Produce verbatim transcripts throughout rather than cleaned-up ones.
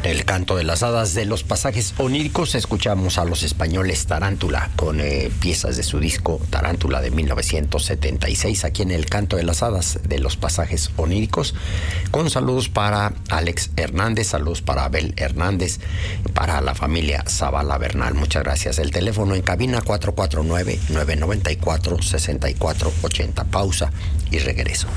El canto de las hadas de los pasajes oníricos. Escuchamos a los españoles Tarántula con eh, piezas de su disco Tarántula de mil novecientos setenta y seis, aquí en el canto de las hadas de los pasajes oníricos, con saludos para Alex Hernández, saludos para Abel Hernández, para la familia Zavala Bernal. Muchas gracias. El teléfono en cabina cuatro cuatro nueve, nueve nueve cuatro, seis cuatro ocho cero. Pausa y regreso.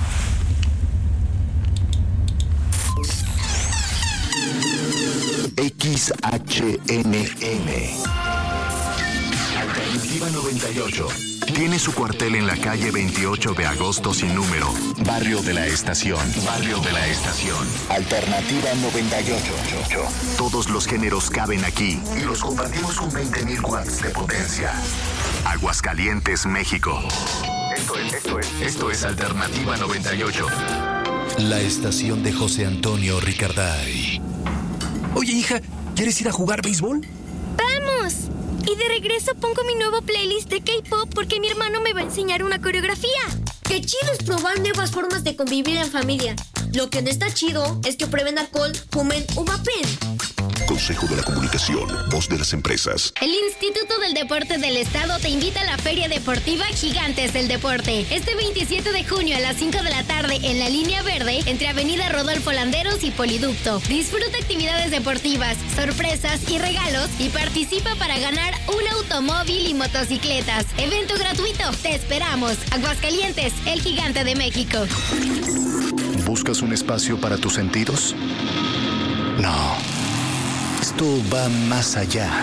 X H N M Alternativa noventa y ocho tiene su cuartel en la calle veintiocho de agosto sin número, Barrio de la Estación. Barrio de la Estación. Alternativa noventa y ocho. Todos los géneros caben aquí y los compartimos con veinte mil watts de potencia. Aguascalientes, México. Esto es, esto es, esto es Alternativa noventa y ocho. La estación de José Antonio Ricarday. Oye, hija, ¿quieres ir a jugar béisbol? ¡Vamos! Y de regreso pongo mi nuevo playlist de K-pop porque mi hermano me va a enseñar una coreografía. ¡Qué chido es probar nuevas formas de convivir en familia! Lo que no está chido es que prueben alcohol, fumen o vapen. Consejo de la Comunicación, voz de las empresas. El Instituto del Deporte del Estado te invita a la Feria Deportiva Gigantes del Deporte. Este veintisiete de junio a las cinco de la tarde en la Línea Verde, entre Avenida Rodolfo Landeros y Poliducto. Disfruta actividades deportivas, sorpresas y regalos y participa para ganar un automóvil y motocicletas. Evento gratuito. Te esperamos. Aguascalientes, el gigante de México. ¿Buscas un espacio para tus sentidos? No. Esto va más allá.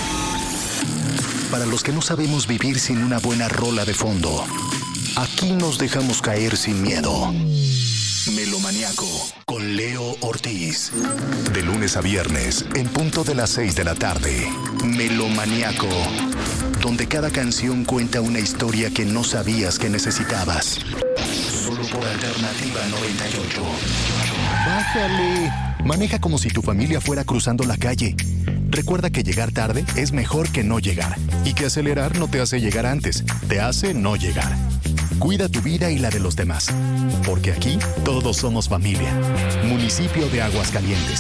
Para los que no sabemos vivir sin una buena rola de fondo, aquí nos dejamos caer sin miedo. Melomaniaco con Leo Ortiz. De lunes a viernes, en punto de las seis de la tarde. Melomaniaco, donde cada canción cuenta una historia que no sabías que necesitabas. Solo por Alternativa noventa y ocho. Bájale. Maneja como si tu familia fuera cruzando la calle. Recuerda que llegar tarde es mejor que no llegar. Y que acelerar no te hace llegar antes, te hace no llegar. Cuida tu vida y la de los demás. Porque aquí todos somos familia. Municipio de Aguascalientes.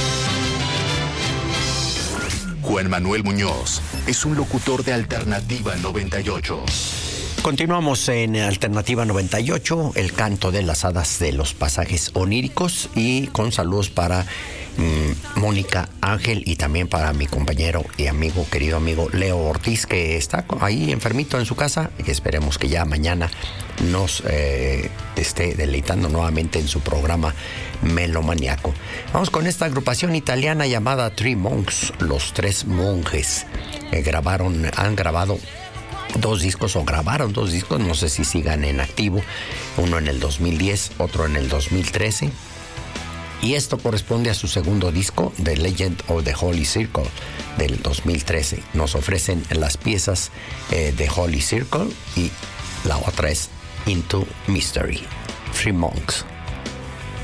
Juan Manuel Muñoz es un locutor de Alternativa noventa y ocho. Continuamos en Alternativa noventa y ocho, el canto de las hadas de los pasajes oníricos, y con saludos para mmm, Mónica Ángel y también para mi compañero y amigo, querido amigo Leo Ortiz, que está ahí enfermito en su casa, y esperemos que ya mañana nos eh, esté deleitando nuevamente en su programa Melomaniaco. Vamos con esta agrupación italiana llamada Three Monks, los tres monjes. Eh, grabaron, han grabado dos discos o grabaron dos discos, no sé si sigan en activo, uno en el dos mil diez, otro en el dos mil trece, y esto corresponde a su segundo disco, The Legend of the Holy Circle, del dos mil trece. Nos ofrecen las piezas eh, de Holy Circle y la otra es Into Mystery. Three Monks.